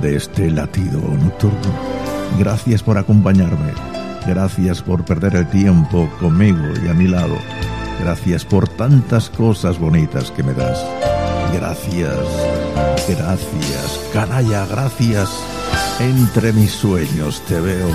de este latido nocturno. Gracias por acompañarme. Gracias por perder el tiempo conmigo y a mi lado. Gracias por tantas cosas bonitas que me das. Gracias, gracias, canalla, gracias. Entre mis sueños te veo.